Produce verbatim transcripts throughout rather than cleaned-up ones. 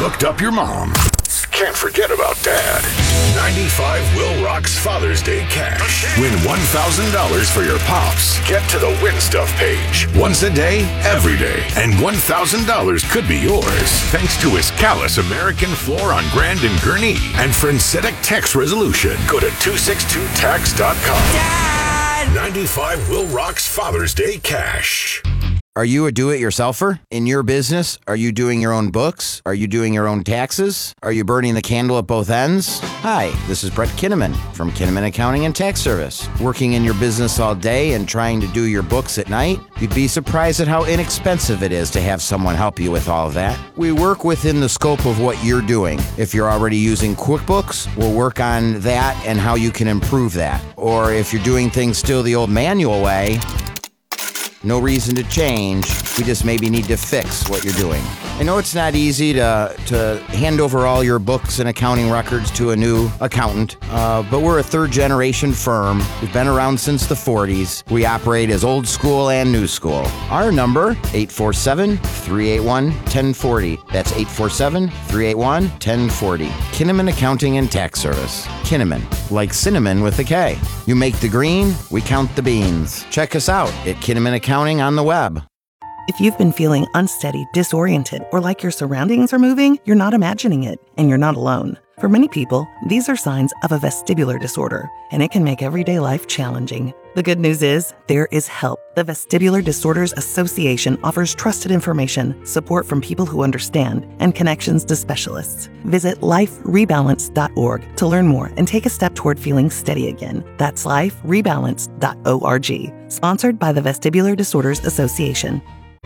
hooked up your mom. Can't forget about Dad. ninety-five Will Rock's Father's Day Cash. Win one thousand dollars for your pops. Get to the Win Stuff page. Once a day, every day. And one thousand dollars could be yours. Thanks to his Callus American Floor on Grand and Gurnee and Frenzetic Tax Resolution. Go to two sixty-two tax dot com. Dad! ninety-five Will Rock's Father's Day Cash. Are you a do-it-yourselfer? In your business, are you doing your own books? Are you doing your own taxes? Are you burning the candle at both ends? Hi, this is Brett Kinnaman from Kinnaman Accounting and Tax Service. Working in your business all day and trying to do your books at night? You'd be surprised at how inexpensive it is to have someone help you with all of that. We work within the scope of what you're doing. If you're already using QuickBooks, we'll work on that and how you can improve that. Or if you're doing things still the old manual way, no reason to change. We just maybe need to fix what you're doing. I know it's not easy to to hand over all your books and accounting records to a new accountant, uh, but we're a third-generation firm. We've been around since the forties. We operate as old school and new school. Our number, eight four seven, three eight one, one zero four zero. That's eight four seven, three eight one, one zero four zero. Kinnaman Accounting and Tax Service. Kinnaman, like cinnamon with a K. You make the green, we count the beans. Check us out at Kinnaman Accounting on the web. If you've been feeling unsteady, disoriented, or like your surroundings are moving, you're not imagining it, and you're not alone. For many people, these are signs of a vestibular disorder, and it can make everyday life challenging. The good news is, there is help. The Vestibular Disorders Association offers trusted information, support from people who understand, and connections to specialists. Visit life rebalance dot org to learn more and take a step toward feeling steady again. That's life rebalance dot org. Sponsored by the Vestibular Disorders Association.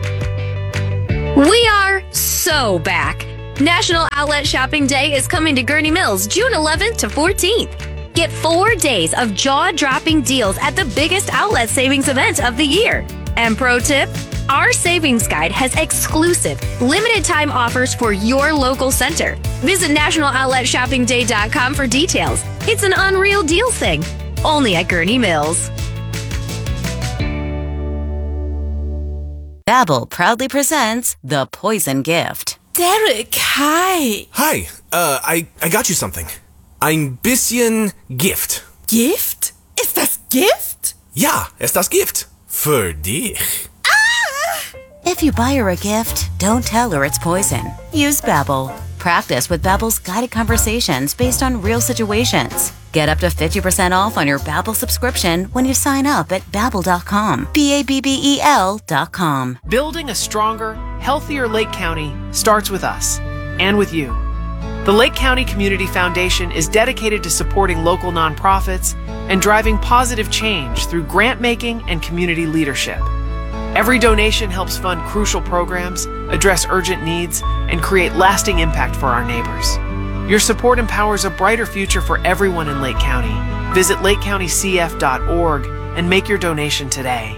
We are so back. National Outlet Shopping Day is coming to Gurnee Mills June eleventh to fourteenth. Get four days of jaw-dropping deals at the biggest outlet savings event of the year. And pro tip, our savings guide has exclusive, limited-time offers for your local center. Visit national outlet shopping day dot com for details. It's an unreal deal thing, only at Gurnee Mills. Babbel proudly presents The Poison Gift. Derek, hi. Hi, uh, I, I got you something. Ein bisschen Gift. Gift? Ist das Gift? Ja, ist das Gift. Für dich. Ah! If you buy her a gift, don't tell her it's poison. Use Babbel. Practice with Babbel's guided conversations based on real situations. Get up to fifty percent off on your Babbel subscription when you sign up at babbel dot com. B A B B E L dot com. Building a stronger, healthier Lake County starts with us and with you. The Lake County Community Foundation is dedicated to supporting local nonprofits and driving positive change through grant making and community leadership. Every donation helps fund crucial programs, address urgent needs, and create lasting impact for our neighbors. Your support empowers a brighter future for everyone in Lake County. Visit lake county c f dot org and make your donation today.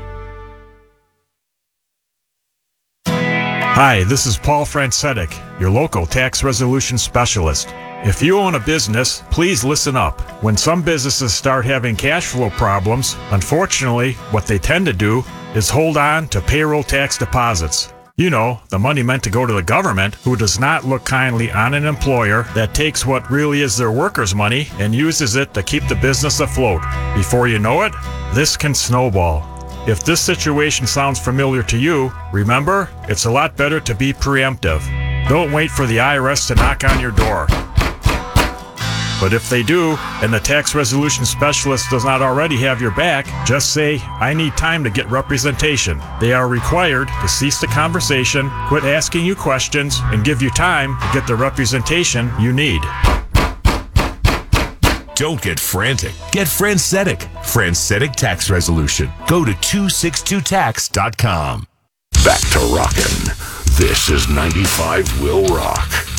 Hi, this is Paul Frenzetic, your local tax resolution specialist. If you own a business, please listen up. When some businesses start having cash flow problems, unfortunately, what they tend to do is hold on to payroll tax deposits. You know, the money meant to go to the government, who does not look kindly on an employer that takes what really is their workers' money and uses it to keep the business afloat. Before you know it, this can snowball. If this situation sounds familiar to you, remember, it's a lot better to be preemptive. Don't wait for the I R S to knock on your door. But if they do, and the tax resolution specialist does not already have your back, just say, I need time to get representation. They are required to cease the conversation, quit asking you questions, and give you time to get the representation you need. Don't get frantic. Get Frenzetic. Frenzetic Tax Resolution. Go to two sixty-two tax dot com. Back to rockin'. This is ninety-five Will Rock.